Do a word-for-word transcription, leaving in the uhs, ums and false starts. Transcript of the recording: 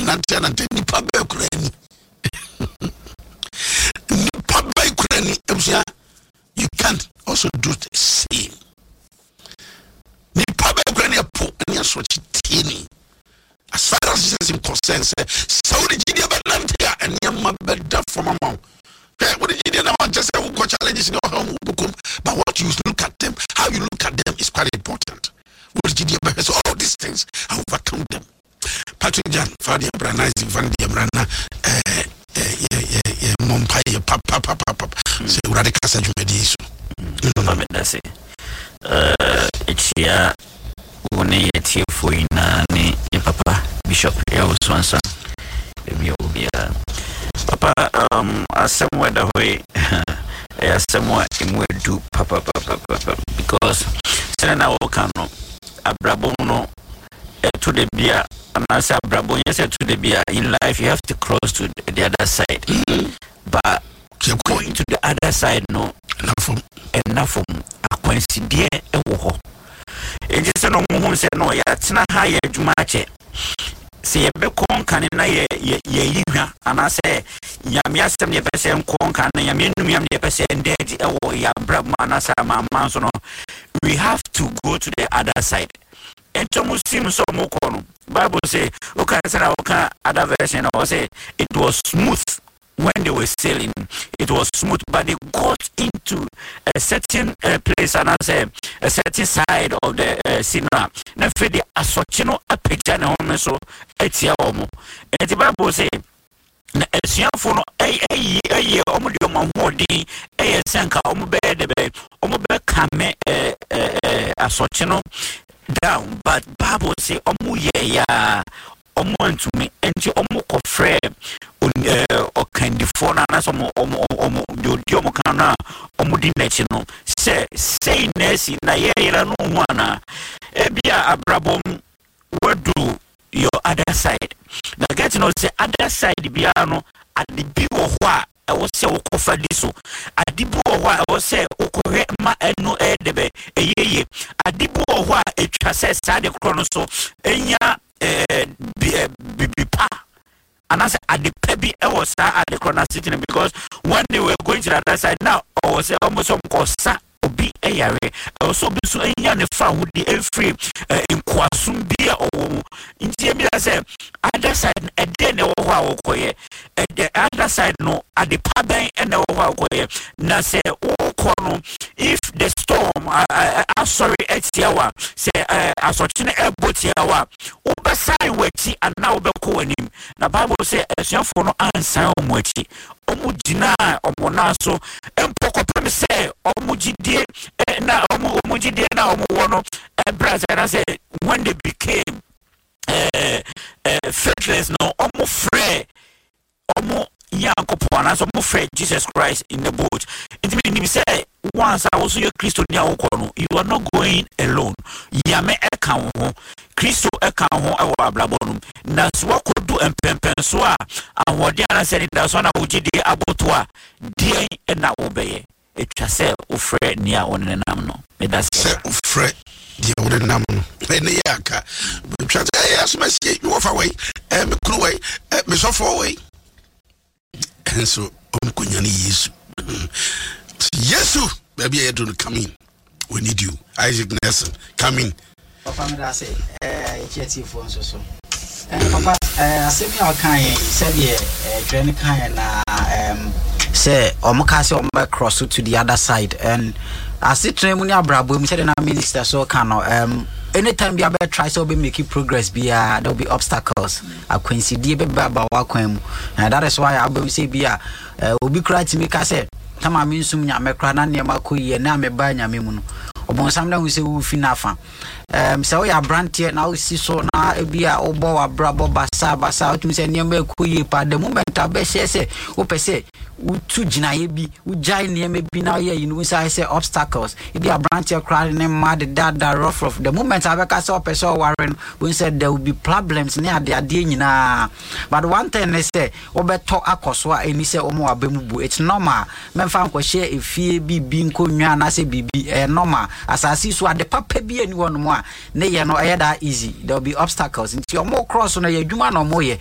nanti nanti nipa be kurani nipa be kurani ebusia you can also do the same nipa be kurani apo ani aso chitini as far as this is concerned Saudi Gideon Banantia and Yamma Bedda from a mouth. What did you know? Just say what challenges in your home, but what you look at them, how you look at them is quite important. What did you do? So all these things, I overcome them. Patrick Jan, Fadia Brana, Vandia Brana, eh, yeah, yeah, yeah, Mompire, papa, papa, papa, say, Radicasa Jumediso. That's it. Uh, it's here. One year for in Papa Bishop Yauswansa. Papa, um, as somewhere the way, as somewhere in where do Papa, Papa, Papa, because Selena Okano, Abrabono, to the beer, and I said Abrabon, yes, to the beer. In life, you have to cross to the other side, but going to the other side, no, enough from a coincidence. It is no more say no, it's not higher to match it. See a big con can in a year, and I say, Yamia seventy percent con can, Yamin, Yamia percent dead, or Yabramana Mansono. We have to go to the other side. And Tomu seems so more corner. Bible say, okay, I other version, or say it was smooth. When they were sailing, it was smooth, but they got into a certain uh, place and I say a certain side of the uh, cinema. Now, for the assochino a picture home so it's your homo. And the Bible say, as young for a a a year, omudium modi, a sanka, omube de be, omube kame assochino down, but Bible say, omu ye ya. Omo to me and you omo frame or candy phone and some omo omo yomo kana omo di national say say nesi na yera no wana ebia abrabom wadu your other side na get no say other side bia no ade bi wo ho a e wo se wo kofa di so ade bi wo ho a wo se wo kohwe ma enu e debe eyeye ade bi wo ho a etwa se sade kro no so enya eh bibipa and I said at the pebi I was at the corner sitting because when they were going to the other side now I was almost some cosa obi eyare also be so enya ne fa wo di every in kwasum bia owo nti emi say other side e dey ne wo ho akoye the other side no at the paben e ne wo ho akoye na say wo kono if the storm I'm sorry etiawa say asotine ebotiawa obasai wati and now be ko anim na Bible say esuafo no ansan omuachi omu gina omo na so empokopem say omu gidie na omu omu gidie na omu wono ebra say when they became uh, uh, faithless no omu free omu yankopon as omu free Jesus Christ in the boat it means say once I also your Christo nya wokono you are not going alone yame eka ho Christo eka ho e wa blabonum na so akodu empempen so a awode ana say that so na wogide aboto a die na obeye etwa say ofre nia onenam no me da say ofre die onenam no ene yaka twa say yes me say you offer way e me kru way me so for way and so om kunyani Yesu Yesu, baby, I don't come in. We need you. Isaac Nelson, come in. Papa, I say, eh, it's your phone so. Papa, I say me all kind. Say the train kind na um say omukase omba cross to the other side and I see train muni abrabo. Me say na minister so can um. Anytime we are try to be making progress, be uh, there will be obstacles. I coincide be about and that is why I will say be uh will be cry to me. I said. Tama minsum nya mekra na ne makoyi na me ba nya me mu no obonsam na hu se wu fi nafa em se wo ya brantie na wo si so na ebia obo wa brabo basa basa otum se ne makoyi pa the moment abe se wo pese utu gina ye bi ujai ne me bi na ye you know say say obstacles ebia brantie kra ne mad that that rough rough the moment abeka se opese o waren we said there will be problems ne ade ade nyina but one thing is say obeto akoso a eni se omo abemu bu it's normal memfa nko share efie bibi nko nwa na se bibi eh normal asasi so ade papa bi ani wono mo a ne ye no eh that easy there will be obstacles nti omo cross no ye dwuma no mo ye